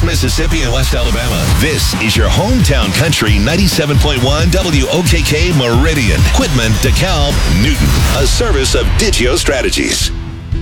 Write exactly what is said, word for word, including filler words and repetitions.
East Mississippi and West Alabama. This is your hometown country ninety-seven point one W O K K Meridian. Quitman, DeKalb, Newton. A service of Digio Strategies.